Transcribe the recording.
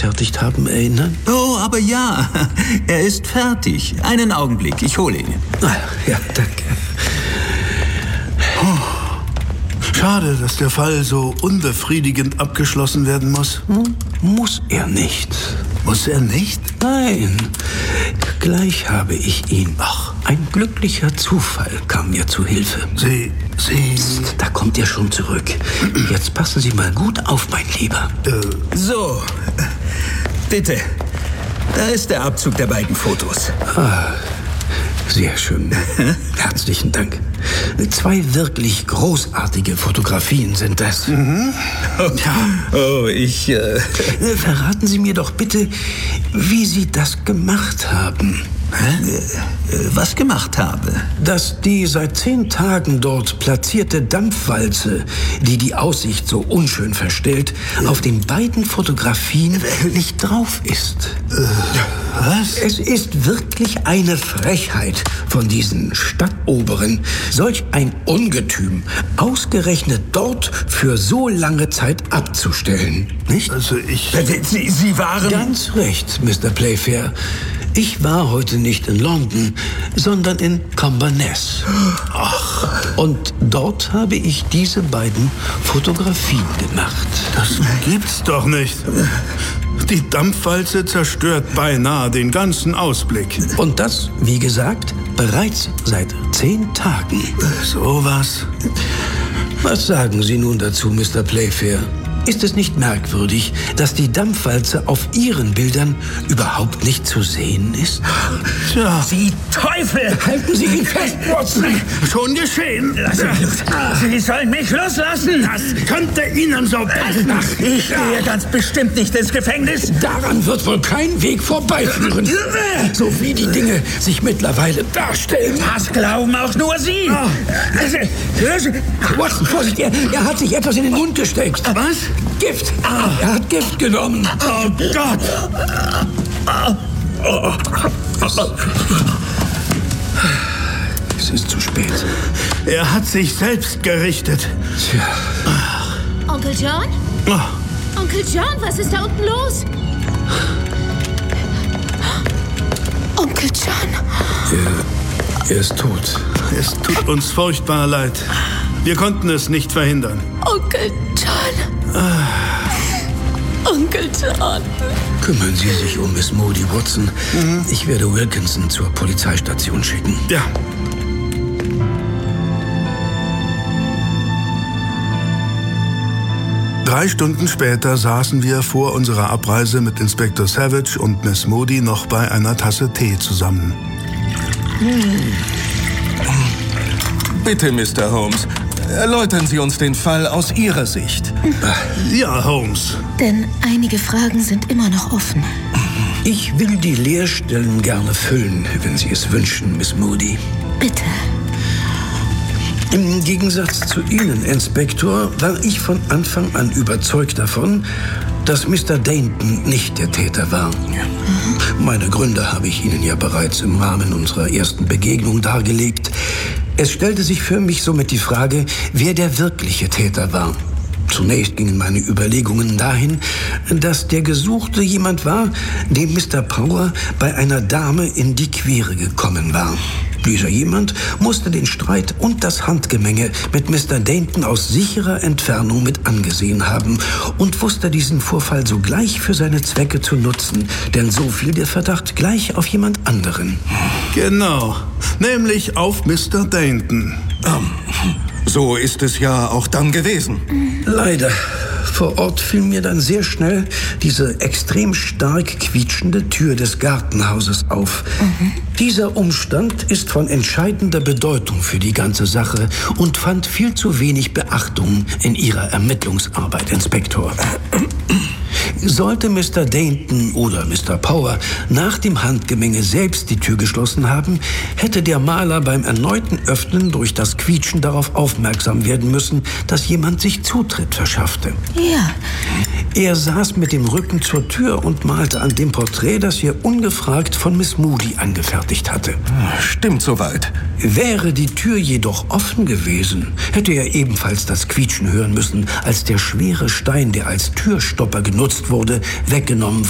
angefertigt haben, erinnern? Oh, aber ja, er ist fertig. Einen Augenblick, ich hole ihn. Ja, danke. Schade, dass der Fall so unbefriedigend abgeschlossen werden muss. Muss er nicht. Muss er nicht? Nein, gleich habe ich ihn. Ach, ein glücklicher Zufall kam mir zu Hilfe. Sie... Psst, da kommt er schon zurück. Jetzt passen Sie mal gut auf, mein Lieber. So, bitte. Da ist der Abzug der beiden Fotos. Sehr schön. Herzlichen Dank. 2 wirklich großartige Fotografien sind das. Oh, Verraten Sie mir doch bitte, wie Sie das gemacht haben. Was gemacht habe? Dass die seit 10 Tagen dort platzierte Dampfwalze, die die Aussicht so unschön verstellt, auf den beiden Fotografien nicht drauf ist. Was? Es ist wirklich eine Frechheit von diesen Stadtoberen, solch ein Ungetüm ausgerechnet dort für so lange Zeit abzustellen, nicht? Also ich... Sie waren... Ganz recht, Mr. Playfair. Ich war heute nicht in London, sondern in Cambernes. Und dort habe ich diese beiden Fotografien gemacht. Das gibt's doch nicht. Die Dampfwalze zerstört beinahe den ganzen Ausblick. Und das, wie gesagt, bereits seit 10 Tagen. Sowas. Was sagen Sie nun dazu, Mr. Playfair? Ist es nicht merkwürdig, dass die Dampfwalze auf Ihren Bildern überhaupt nicht zu sehen ist? Tja, Sie Teufel! Halten Sie ihn fest, Watson! schon geschehen. Lass mich los. Sie sollen mich loslassen! Das könnte Ihnen so passen. Ich gehe ganz bestimmt nicht ins Gefängnis. Daran wird wohl kein Weg vorbeiführen. So wie die Dinge sich mittlerweile darstellen. Das glauben auch nur Sie. Watson, Vorsicht, er hat sich etwas in den Mund gesteckt. Was? Gift! Er hat Gift genommen. Oh Gott! Es ist zu spät. Er hat sich selbst gerichtet. Tja. Onkel John? Onkel John, was ist da unten los? Onkel John? Er ist tot. Es tut uns furchtbar leid. Wir konnten es nicht verhindern. Onkel John. Onkel John. Kümmern Sie sich um Miss Moody, Watson. Ich werde Wilkinson zur Polizeistation schicken. Ja. Drei Stunden später saßen wir vor unserer Abreise mit Inspektor Savage und Miss Moody noch bei einer Tasse Tee zusammen. Bitte, Mr. Holmes, erläutern Sie uns den Fall aus Ihrer Sicht. Ja, Holmes. Denn einige Fragen sind immer noch offen. Ich will die Leerstellen gerne füllen, wenn Sie es wünschen, Miss Moody. Bitte. Im Gegensatz zu Ihnen, Inspektor, war ich von Anfang an überzeugt davon, dass Mr. Dainton nicht der Täter war. Meine Gründe habe ich Ihnen ja bereits im Rahmen unserer ersten Begegnung dargelegt. Es stellte sich für mich somit die Frage, wer der wirkliche Täter war. Zunächst gingen meine Überlegungen dahin, dass der Gesuchte jemand war, dem Mr. Power bei einer Dame in die Quere gekommen war. Dieser jemand musste den Streit und das Handgemenge mit Mr. Dainton aus sicherer Entfernung mit angesehen haben und wusste diesen Vorfall sogleich für seine Zwecke zu nutzen, denn so fiel der Verdacht gleich auf jemand anderen. Genau, nämlich auf Mr. Dainton. So ist es ja auch dann gewesen. Leider. Vor Ort fiel mir dann sehr schnell diese extrem stark quietschende Tür des Gartenhauses auf. Dieser Umstand ist von entscheidender Bedeutung für die ganze Sache und fand viel zu wenig Beachtung in Ihrer Ermittlungsarbeit, Inspektor. Sollte Mr. Dainton oder Mr. Power nach dem Handgemenge selbst die Tür geschlossen haben, hätte der Maler beim erneuten Öffnen durch das Quietschen darauf aufmerksam werden müssen, dass jemand sich Zutritt verschaffte. Ja. Er saß mit dem Rücken zur Tür und malte an dem Porträt, das er ungefragt von Miss Moody angefertigt hatte. Stimmt soweit. Wäre die Tür jedoch offen gewesen, hätte er ebenfalls das Quietschen hören müssen, als der schwere Stein, der als Türstopper genutzt wurde, weggenommen